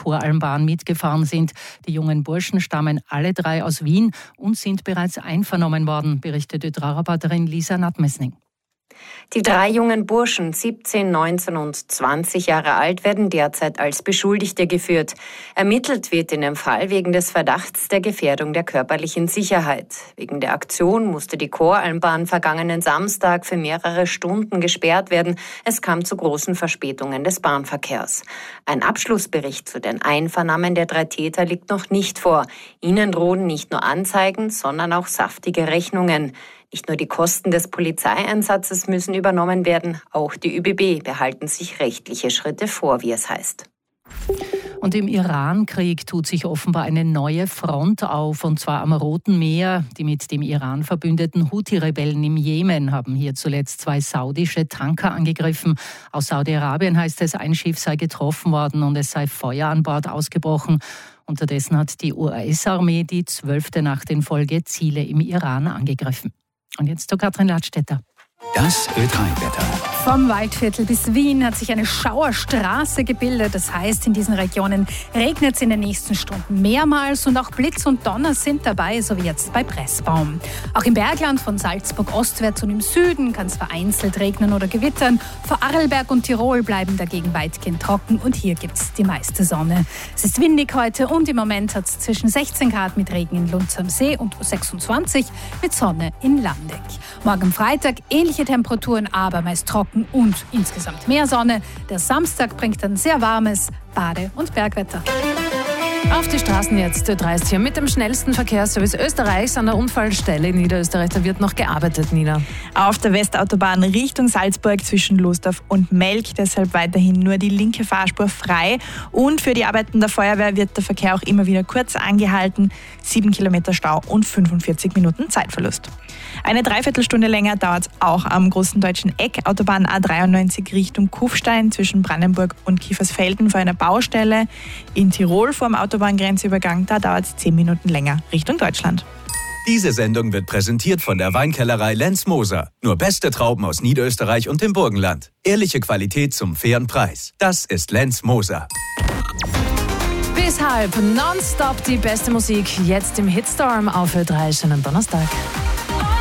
Voralmbahn mitgefahren sind. Die jungen Burschen stammen alle 3 aus Wien und sind bereits einvernommen worden, berichtet ÖTRA-Reporterin Lisa Nadmesning. Die 3 jungen Burschen, 17, 19 und 20 Jahre alt, werden derzeit als Beschuldigte geführt. Ermittelt wird in dem Fall wegen des Verdachts der Gefährdung der körperlichen Sicherheit. Wegen der Aktion musste die Voralmbahn vergangenen Samstag für mehrere Stunden gesperrt werden. Es kam zu großen Verspätungen des Bahnverkehrs. Ein Abschlussbericht zu den Einvernahmen der 3 Täter liegt noch nicht vor. Ihnen drohen nicht nur Anzeigen, sondern auch saftige Rechnungen. Nicht nur die Kosten des Polizeieinsatzes müssen übernommen werden, auch die ÖBB behalten sich rechtliche Schritte vor, wie es heißt. Und im Iran-Krieg tut sich offenbar eine neue Front auf, und zwar am Roten Meer. Die mit dem Iran verbündeten Houthi-Rebellen im Jemen haben hier zuletzt 2 saudische Tanker angegriffen. Aus Saudi-Arabien heißt es, ein Schiff sei getroffen worden und es sei Feuer an Bord ausgebrochen. Unterdessen hat die US-Armee die 12. Nacht in Folge Ziele im Iran angegriffen. Und jetzt zu Katrin Ladstätter. Das Ö3-Wetter. Vom Waldviertel bis Wien hat sich eine Schauerstraße gebildet. Das heißt, in diesen Regionen regnet es in den nächsten Stunden mehrmals und auch Blitz und Donner sind dabei, so wie jetzt bei Pressbaum. Auch im Bergland von Salzburg ostwärts und im Süden kann es vereinzelt regnen oder gewittern. Vorarlberg und Tirol bleiben dagegen weitgehend trocken und hier gibt es die meiste Sonne. Es ist windig heute und im Moment hat es zwischen 16 Grad mit Regen in Lunds am See und 26 mit Sonne in Landeck. Morgen Freitag ähnliche Temperaturen, aber meist trocken und insgesamt mehr Sonne. Der Samstag bringt dann sehr warmes Bade- und Bergwetter. Auf die Straßen jetzt, Ö3 ist hier mit dem schnellsten Verkehrsservice Österreichs an der Unfallstelle in Niederösterreich. Da wird noch gearbeitet, Nina. Auf der Westautobahn Richtung Salzburg zwischen Lostorf und Melk, deshalb weiterhin nur die linke Fahrspur frei. Und für die Arbeiten der Feuerwehr wird der Verkehr auch immer wieder kurz angehalten. 7 Kilometer Stau und 45 Minuten Zeitverlust. Eine Dreiviertelstunde länger dauert es auch am großen deutschen Eck, Autobahn A93 Richtung Kufstein zwischen Brandenburg und Kiefersfelden vor einer Baustelle. In Tirol vor dem Autobahngrenzübergang, da dauert es 10 Minuten länger Richtung Deutschland. Diese Sendung wird präsentiert von der Weinkellerei Lenz Moser. Nur beste Trauben aus Niederösterreich und dem Burgenland. Ehrliche Qualität zum fairen Preis. Das ist Lenz Moser. Bis halb nonstop die beste Musik. Jetzt im Hitstorm auf Ö3. Schönen Donnerstag.